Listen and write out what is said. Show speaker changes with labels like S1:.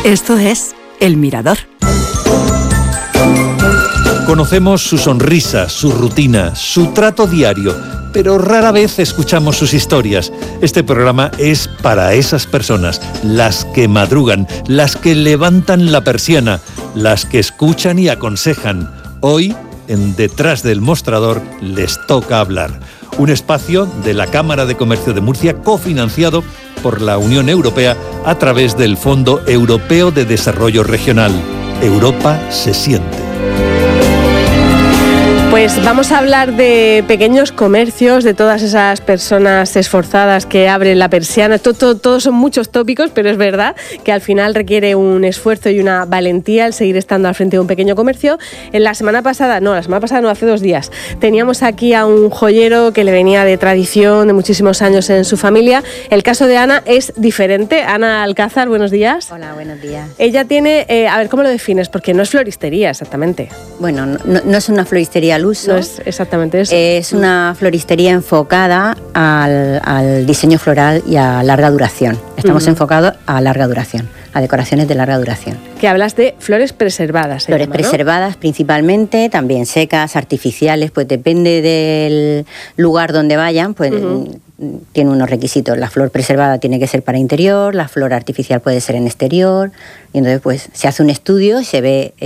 S1: Esto es El Mirador.
S2: Conocemos su sonrisa, su rutina, su trato diario, pero rara vez escuchamos sus historias. Este programa es para esas personas, las que madrugan, las que levantan la persiana, las que escuchan y aconsejan. Hoy, en Detrás del Mostrador, les toca hablar. Un espacio de la Cámara de Comercio de Murcia cofinanciado por la Unión Europea a través del Fondo Europeo de Desarrollo Regional. Europa se siente.
S3: Pues vamos a hablar de pequeños comercios, de todas esas personas esforzadas que abren la persiana. Todos son muchos tópicos, pero es verdad que al final requiere un esfuerzo y una valentía el seguir estando al frente de un pequeño comercio. La semana pasada no, hace 2 días, teníamos aquí a un joyero que le venía de tradición, de muchísimos años en su familia. El caso de Ana es diferente. Ana Alcázar, buenos días.
S4: Hola, buenos días.
S3: Ella tiene, a ver, ¿cómo lo defines? Porque no es floristería exactamente.
S4: Bueno, no es una floristería al uso.
S3: No es exactamente eso.
S4: Es una floristería enfocada al diseño floral y a larga duración. Estamos enfocados a larga duración, a decoraciones de larga duración.
S3: Que hablas de flores preservadas.
S4: Flores preservadas principalmente, también secas, artificiales, pues depende del lugar donde vayan, pues tiene unos requisitos. La flor preservada tiene que ser para interior, la flor artificial puede ser en exterior, y entonces pues se hace un estudio y se ve